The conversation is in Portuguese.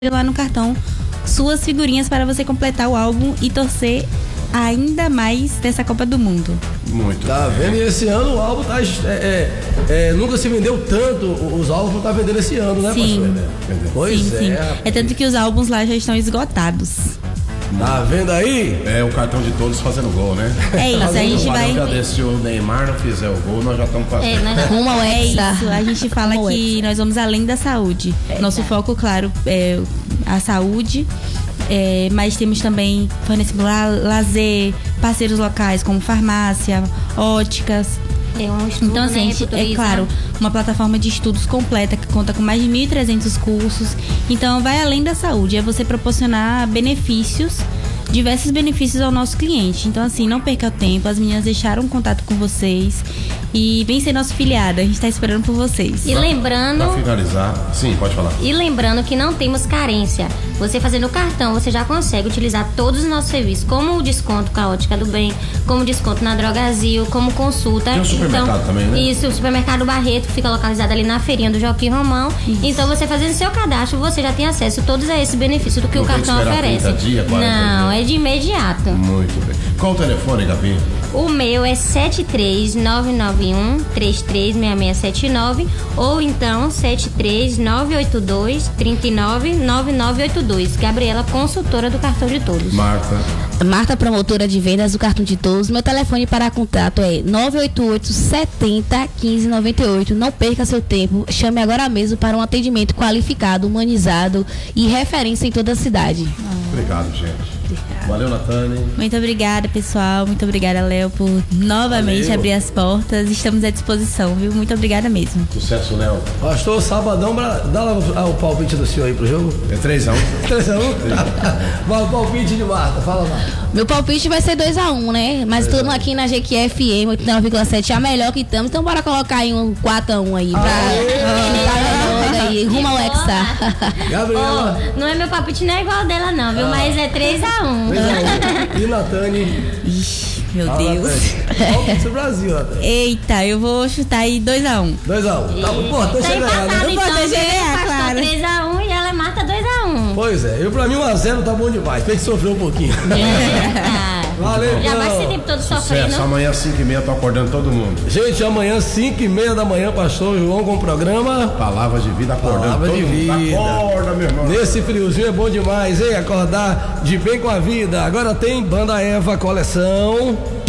lá no cartão suas figurinhas para você completar o álbum e torcer ainda mais dessa Copa do Mundo. Muito. Tá vendo? E esse ano o álbum tá. Nunca se vendeu tanto, os álbuns não tá vendendo esse ano, né, Sim. pastor? Pois sim. É tanto que os álbuns lá já estão esgotados. Tá vendo aí? É o cartão de todos fazendo gol, né? É isso, a gente vai. Se o Neymar não fizer o gol, nós já estamos fazendo. Rumo ao Hexa. Isso, a gente fala que nós vamos além da saúde. Nosso foco, claro, é a saúde. Mas temos também fornecimento lazer, parceiros locais como farmácia, óticas. Então, assim, é claro, uma plataforma de estudos completa que conta com mais de 1.300 cursos. Então, vai além da saúde, é você proporcionar benefícios, diversos benefícios ao nosso cliente. Então, assim, não perca tempo, as meninas deixaram um contato com vocês e vem ser nosso filiado, a gente tá esperando por vocês. E lembrando... Pra finalizar, sim, pode falar. E lembrando que não temos carência. Você fazendo o cartão, você já consegue utilizar todos os nossos serviços, como o desconto com a Ótica do Bem, como desconto na Drogazil, como consulta. Tem o supermercado também, né? Isso, o supermercado Barreto, que fica localizado ali na feirinha do Joaquim Romão. Isso. Então, você fazendo seu cadastro, você já tem acesso a todos esses benefícios do que o cartão oferece. 30 dias, 40 não, dias. é de imediato. Muito bem. Qual o telefone, Gabi? O meu é 73991-336679 ou então 73982-399982. Gabriela, consultora do Cartão de Todos. Marta, promotora de vendas do Cartão de Todos. Meu telefone para contato é 988-70-1598. Não perca seu tempo. Chame agora mesmo para um atendimento qualificado, humanizado e referência em toda a cidade. Obrigado, gente. Valeu, Natane. Muito obrigada, pessoal. Muito obrigada, Léo, por novamente abrir as portas. Estamos à disposição, viu? Muito obrigada mesmo. Sucesso, Léo. Pastor, sabadão, dá lá o palpite do senhor aí pro jogo. É 3-1. 3-1? Vai o palpite de Marta, fala, Marta. Meu palpite vai ser 2-1, né? Mas estamos aqui na GQFM 89,7, a melhor que estamos. Então bora colocar aí um 4-1 aí pra chutar aí, rumo ao Hexa. Gabriela. Não é meu palpite, não é igual dela não, viu? Mas é 3-1. E Natane? Ixi, meu Deus. Palpite do Brasil, Natane. Eita, eu vou chutar aí 2-1. 2-1. Tá importante é ganhar, né? O importante é ganhar, claro. 3-1 e ela é Marta 2-1. Pois é, pra mim 1-0 tá bom demais. Tem que sofrer um pouquinho. Valeu, já vai esse tempo todo sofrendo. Amanhã às 5h30 tô acordando todo mundo. Gente, amanhã 5h30 da manhã, pastor João com o programa Palavras de Vida, acordando Palavra todo de mundo. vida. Acorda, meu irmão. Nesse friozinho é bom demais, hein? Acordar de bem com a vida. Agora tem Banda Eva Coleção.